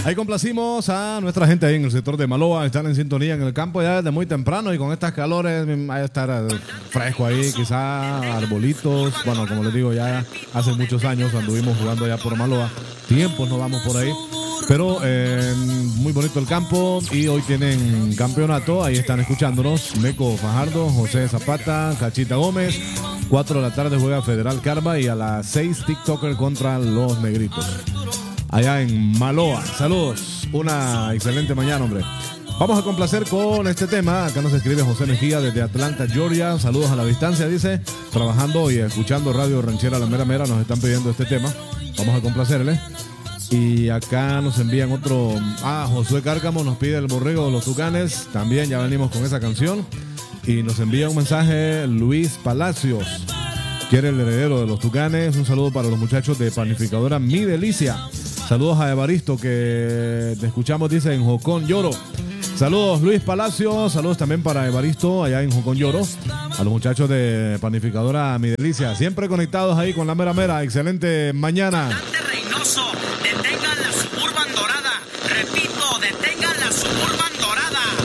Ahí complacimos a nuestra gente ahí en el sector de Maloa. Están en sintonía en el campo ya desde muy temprano y con estas calores va a estar fresco ahí, quizá arbolitos. Bueno, como les digo, ya hace muchos años anduvimos jugando ya por Maloa. Tiempos no vamos por ahí. Pero muy bonito el campo y hoy tienen campeonato. Ahí están escuchándonos Meco Fajardo, José Zapata, Cachita Gómez. 4 de la tarde juega Federal Carva y a las 6 TikToker contra los Negritos. Allá en Maloa. Saludos. Una excelente mañana, hombre. Vamos a complacer con este tema. Acá nos escribe José Mejía desde Atlanta, Georgia. Saludos a la distancia, dice. Trabajando y escuchando Radio Ranchera La Mera Mera. Nos están pidiendo este tema. Vamos a complacerle. Y acá nos envían otro. Josué Cárcamo nos pide el borrego de los Tucanes. También ya venimos con esa canción. Y nos envía un mensaje Luis Palacios. Quiere el heredero de los Tucanes. Un saludo para los muchachos de Panificadora Mi Delicia. Saludos a Evaristo que te escuchamos, dice, en Jocón Lloro. Saludos Luis Palacios. Saludos también para Evaristo allá en Jocón Lloro. A los muchachos de Panificadora Mi Delicia. Siempre conectados ahí con La Mera Mera. Excelente mañana. Reynoso, detengan la Suburban Dorada.